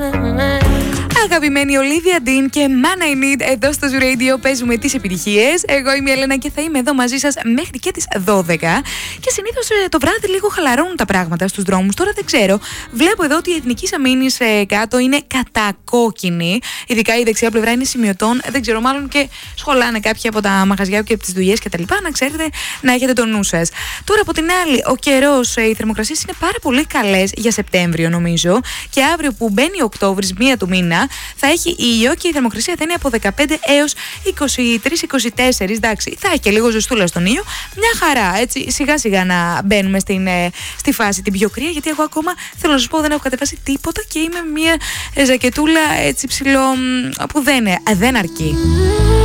Αγαπημένη Ολίβια Ντίν και Man I Need εδώ στο Zoo Radio παίζουμε τις επιτυχίες. Εγώ είμαι η Έλενα και θα είμαι εδώ μαζί σας μέχρι και τις 12. Και συνήθως το βράδυ λίγο χαλαρώνουν τα πράγματα στους δρόμους. Τώρα δεν ξέρω. Βλέπω εδώ ότι η Εθνικής Αμήνης κάτω είναι κατακόκκινη. Ειδικά η δεξιά πλευρά είναι σημειωτών. Δεν ξέρω, μάλλον και σχολάνε κάποια από τα μαγαζιά και από τις δουλειές κτλ. Να ξέρετε να έχετε το νου σας. Τώρα από την άλλη, ο καιρός, οι θερμοκρασίες είναι πάρα πολύ καλές για Σεπτέμβριο νομίζω. Και αύριο που μπαίνει Οκτώβρης, 1 του μήνα, θα έχει ήλιο και η θερμοκρασία θα είναι από 15 έως 23-24. Εντάξει, θα έχει και λίγο ζεστούλα στον ήλιο. Μια χαρά, έτσι, σιγά σιγά να μπαίνουμε στη φάση την πιο κρύα, γιατί εγώ ακόμα θέλω να σας πω δεν έχω κατεβάσει τίποτα και είμαι μια ζακετούλα έτσι ψηλό που δεν αρκεί.